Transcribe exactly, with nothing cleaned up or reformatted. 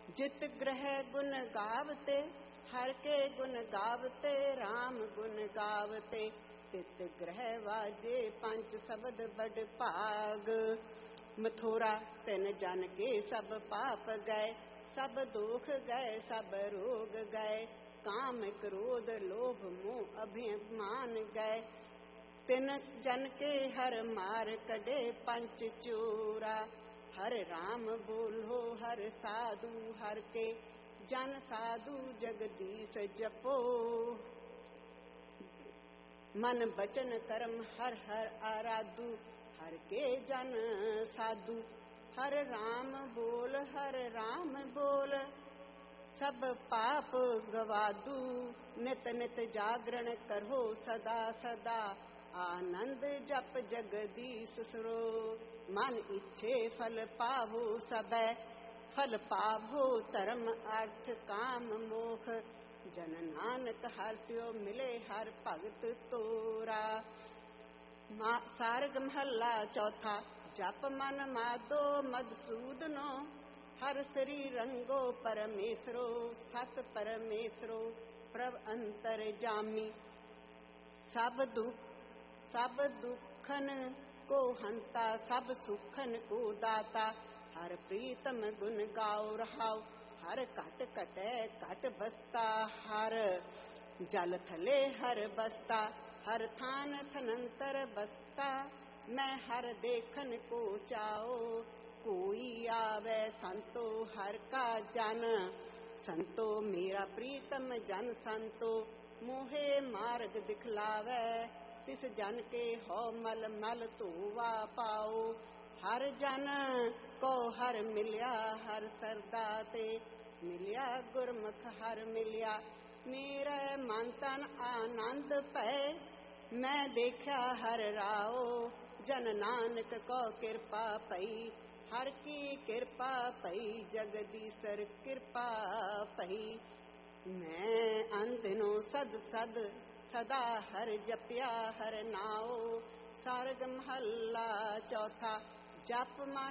जित ग्रह गुण गावते, हर के गुण गावते, राम गुण गावते। तित ग्रह वाजे पंच शब्द बड़ भाग, मथुरा तिन जन के सब पाप गए, सब दुख गए सब रोग गए। काम क्रोध लोभ मोह अभिमान गए, तिन जन के हर मार कढे पंच चोरा। हर राम बोलो हर साधु हर के, जन साधु जगदीश जपो। मन बचन कर्म हर हर आराधु, हर के जन साधु। हर राम बोल हर राम बोल, सब पाप गवादू। नित नित जागरण करो सदा सदा, आनंद जप जगदीश सुरो। मन इच्छे फल पावो सबे, फल पावो धर्म अर्थ काम मोख। जन नानक हर्षयो मिले हर भगत तोरा। सारग महला चौथा। जप मन मादो मधुसूदनो, हर श्री रंगो परमेश्वरो। सत परमेश्वरो प्रभ अंतर जामी, सब दुख सब दुखन को हंता, सब सुखन को दाता। हर प्रीतम गुण गाओ रहाओ, हर कट कटे कट बसता। हर जल थले हर बसता, हर थान थनंतर बसता। मैं हर देखन को चाओ, कोई आवे संतो हर का जन। संतो मेरा प्रीतम जन संतो, मोहे मार्ग दिखलावे। तिस जन के हो मल मल धोवा पाओ। हर जन को हर मिलिया हर सरदा ते, मिलिया गुरमुख हर मिलिया। मेरा मन तन आनंद पै, मैं देखा हर राओ। जन नानक को कृपा पई, हर की कृपा पई। जगदीशर कृपा पई, मैं अंधनो सद सद सदा हर जपिया हर नाओ। सारग महला चौथा। जप मन